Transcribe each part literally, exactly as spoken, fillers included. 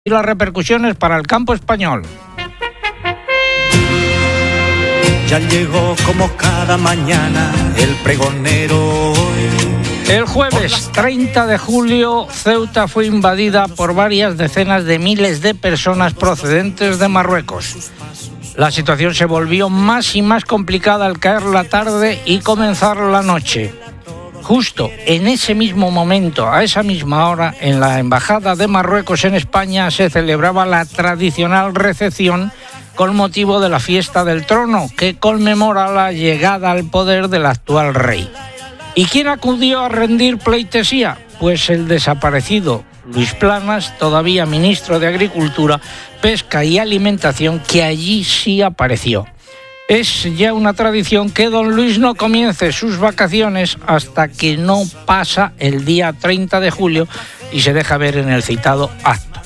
y las repercusiones para el campo español. Ya llegó como cada mañana el pregonero. El jueves treinta de julio, Ceuta fue invadida por varias decenas de miles de personas procedentes de Marruecos. La situación se volvió más y más complicada al caer la tarde y comenzar la noche. Justo en ese mismo momento, a esa misma hora, en la Embajada de Marruecos en España se celebraba la tradicional recepción con motivo de la fiesta del trono, que conmemora la llegada al poder del actual rey. ¿Y quién acudió a rendir pleitesía? Pues el desaparecido Luis Planas, todavía ministro de Agricultura, Pesca y Alimentación, que allí sí apareció. Es ya una tradición que don Luis no comience sus vacaciones hasta que no pasa el día treinta de julio y se deja ver en el citado acto.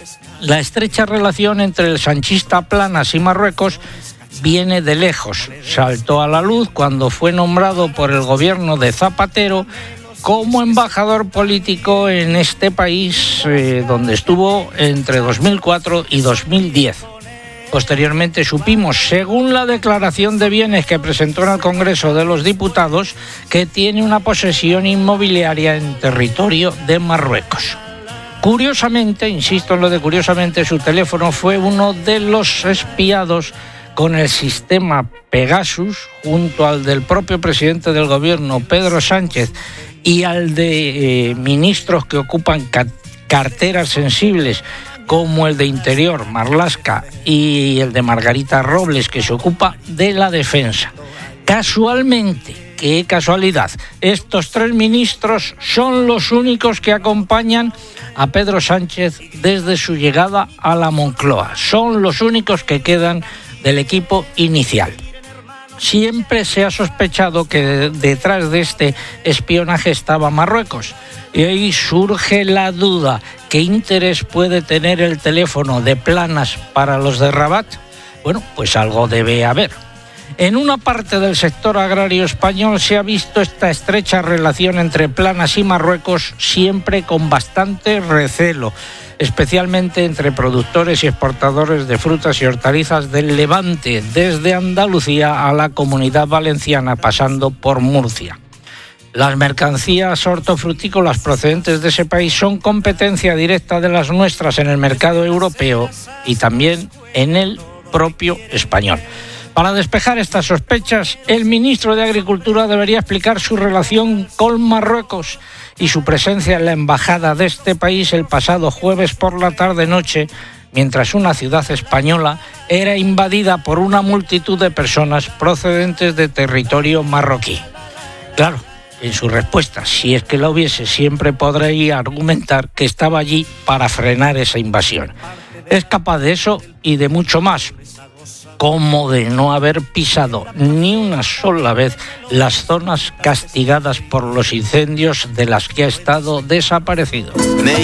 La estrecha relación entre el sanchista Planas y Marruecos viene de lejos. Saltó a la luz cuando fue nombrado por el gobierno de Zapatero como embajador político en este país, eh, donde estuvo entre dos mil cuatro y dos mil diez. Posteriormente supimos, según la declaración de bienes que presentó en el Congreso de los Diputados, que tiene una posesión inmobiliaria en territorio de Marruecos. Curiosamente, insisto en lo de curiosamente, su teléfono fue uno de los espiados con el sistema Pegasus, junto al del propio presidente del gobierno, Pedro Sánchez, y al de eh, ministros que ocupan ca- carteras sensibles, como el de Interior, Marlaska, y el de Margarita Robles, que se ocupa de la defensa. Casualmente, qué casualidad, estos tres ministros son los únicos que acompañan a Pedro Sánchez desde su llegada a la Moncloa. Son los únicos que quedan del equipo inicial. Siempre se ha sospechado que detrás de este espionaje estaba Marruecos. Y ahí surge la duda: ¿qué interés puede tener el teléfono de Planas para los de Rabat? Bueno, pues algo debe haber. En una parte del sector agrario español se ha visto esta estrecha relación entre Planas y Marruecos siempre con bastante recelo, especialmente entre productores y exportadores de frutas y hortalizas del Levante, desde Andalucía a la Comunidad Valenciana, pasando por Murcia. Las mercancías hortofrutícolas procedentes de ese país son competencia directa de las nuestras en el mercado europeo y también en el propio español. Para despejar estas sospechas, el ministro de Agricultura debería explicar su relación con Marruecos y su presencia en la embajada de este país el pasado jueves por la tarde-noche, mientras una ciudad española era invadida por una multitud de personas procedentes de territorio marroquí. Claro, en su respuesta, si es que la hubiese, siempre podría argumentar que estaba allí para frenar esa invasión. Es capaz de eso y de mucho más, como de no haber pisado ni una sola vez las zonas castigadas por los incendios de las que ha estado desaparecido.